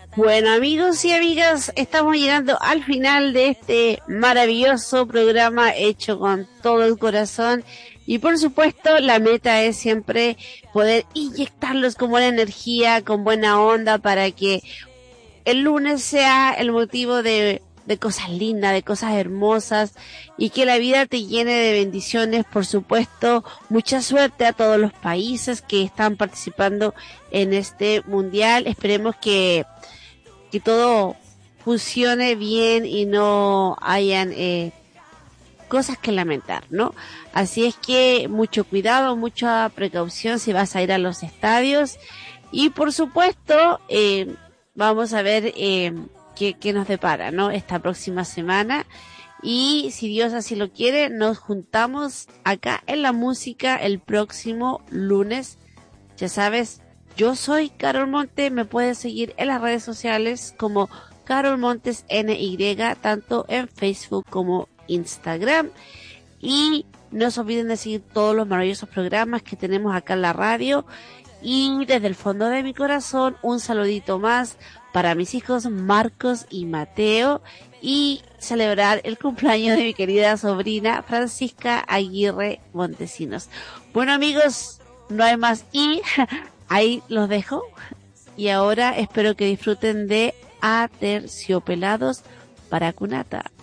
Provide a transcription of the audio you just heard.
Bueno, amigos y amigas, estamos llegando al final de este maravilloso programa hecho con todo el corazón y por supuesto la meta es siempre poder inyectarlos con buena energía, con buena onda para que el lunes sea el motivo de cosas lindas, de cosas hermosas y que la vida te llene de bendiciones, por supuesto. Mucha suerte a todos los países que están participando en este mundial. Esperemos que todo funcione bien y no hayan cosas que lamentar, ¿no? Así es que mucho cuidado, mucha precaución si vas a ir a los estadios y por supuesto vamos a ver qué nos depara, ¿no? Esta próxima semana y si Dios así lo quiere nos juntamos acá en la música el próximo lunes, ya sabes. Yo soy Carol Monte, me puedes seguir en las redes sociales como Carol Montes NY, tanto en Facebook como Instagram. Y no se olviden de seguir todos los maravillosos programas que tenemos acá en la radio. Y desde el fondo de mi corazón, un saludito más para mis hijos Marcos y Mateo. Y celebrar el cumpleaños de mi querida sobrina Francisca Aguirre Montesinos. Bueno amigos, no hay más y... Ahí los dejo y ahora espero que disfruten de Aterciopelados para Cunata.